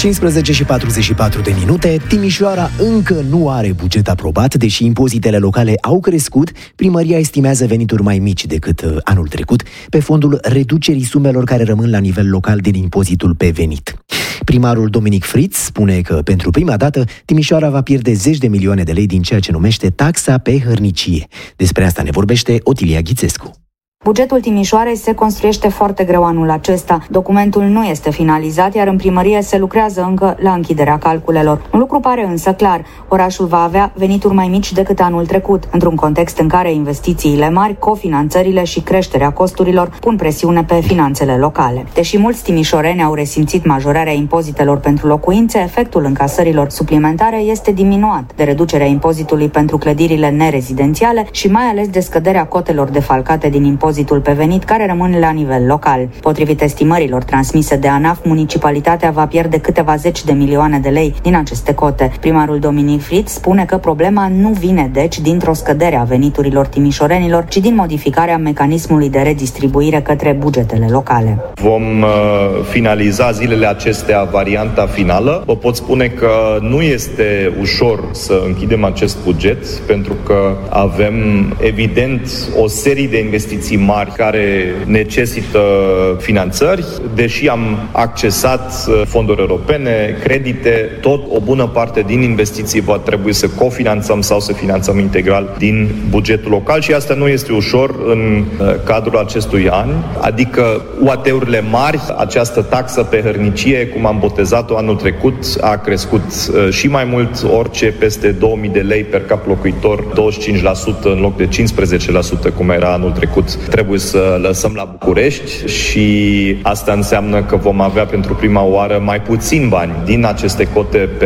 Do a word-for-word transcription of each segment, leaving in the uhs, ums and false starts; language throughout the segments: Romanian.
cincisprezece și patruzeci și patru de minute. Timișoara încă nu are buget aprobat, deși impozitele locale au crescut. Primăria estimează venituri mai mici decât anul trecut, pe fondul reducerii sumelor care rămân la nivel local din impozitul pe venit. Primarul Dominic Fritz spune că pentru prima dată Timișoara va pierde zeci de milioane de lei din ceea ce numește taxa pe hărnicie. Despre asta ne vorbește Otilia Ghițescu. Bugetul Timișoarei se construiește foarte greu anul acesta. Documentul nu este finalizat, iar în primărie se lucrează încă la închiderea calculelor. Un lucru pare însă clar: orașul va avea venituri mai mici decât anul trecut, într-un context în care investițiile mari, cofinanțările și creșterea costurilor pun presiune pe finanțele locale. Deși mulți timișoreni au resimțit majorarea impozitelor pentru locuințe, efectul încasărilor suplimentare este diminuat de reducerea impozitului pentru clădirile nerezidențiale și mai ales de scăderea cotelor defalcate din impozitul pe venit, care rămân la nivel local. Potrivit estimărilor transmise de ANAF, municipalitatea va pierde câteva zeci de milioane de lei din aceste cote. Primarul Dominic Fritz spune că problema nu vine deci dintr-o scădere a veniturilor timișorenilor, ci din modificarea mecanismului de redistribuire către bugetele locale. Vom uh, finaliza zilele acestea varianta finală. Vă pot spune că nu este ușor să închidem acest buget, pentru că avem evident o serie de investiții mari care necesită finanțări. Deși am accesat fonduri europene, credite, tot o bună parte din investiții va trebui să cofinanțăm sau să finanțăm integral din bugetul local și asta nu este ușor în cadrul acestui an. Adică U A T-urile mari, această taxă pe hărnicie, cum am botezat-o anul trecut, a crescut și mai mult. Orice peste două mii de lei per cap locuitor, douăzeci și cinci la sută în loc de cincisprezece la sută cum era anul trecut, trebuie să lăsăm la București și asta înseamnă că vom avea pentru prima oară mai puțin bani din aceste cote pe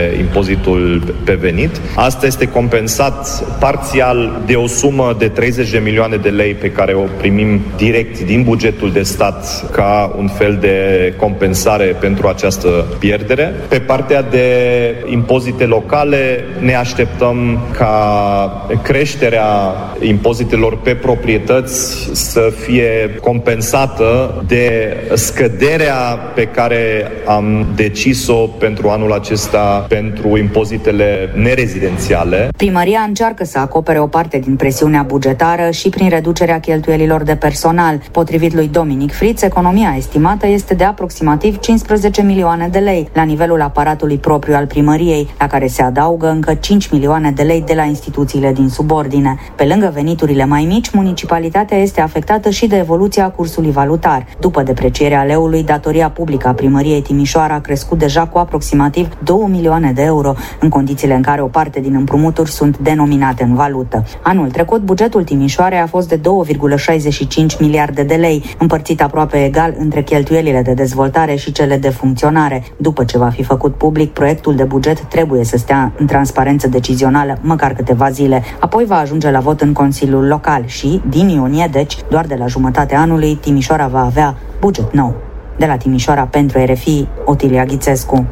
impozitul pe venit. Asta este compensat parțial de o sumă de treizeci de milioane de lei pe care o primim direct din bugetul de stat ca un fel de compensare pentru această pierdere. Pe partea de impozite locale ne așteptăm ca creșterea impozitelor pe proprietăți să fie compensată de scăderea pe care am decis-o pentru anul acesta pentru impozitele nerezidențiale. Primăria încearcă să acopere o parte din presiunea bugetară și prin reducerea cheltuielilor de personal. Potrivit lui Dominic Fritz, economia estimată este de aproximativ cincisprezece milioane de lei la nivelul aparatului propriu al primăriei, la care se adaugă încă cinci milioane de lei de la instituțiile din subordine. Pe lângă veniturile mai mici, municipalitatea este afectată și de evoluția cursului valutar. După deprecierea leului, datoria publică a primăriei Timișoara a crescut deja cu aproximativ două milioane de euro, în condițiile în care o parte din împrumuturi sunt denominate în valută. Anul trecut, bugetul Timișoarei a fost de doi virgulă șaizeci și cinci miliarde de lei, împărțit aproape egal între cheltuielile de dezvoltare și cele de funcționare. După ce va fi făcut public, proiectul de buget trebuie să stea în transparență decizională măcar câteva zile. Apoi va ajunge la vot în Consiliul Local și, din iunie, deci, doar de la jumătatea anului, Timișoara va avea buget nou. De la Timișoara pentru R F I, Otilia Ghițescu.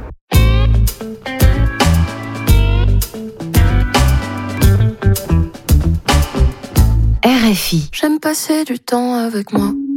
R F I. J'aime passer du temps avec moi.